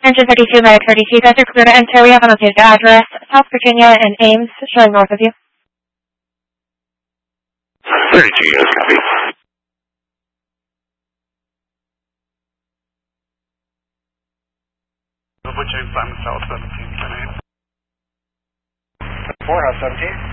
Engine 32, Medic 32, you guys are clear to enter. We have an updated address, South Virginia and Ames, showing north of you. 32, yes, copy. Which is South 17, 10 8. 4, House 17.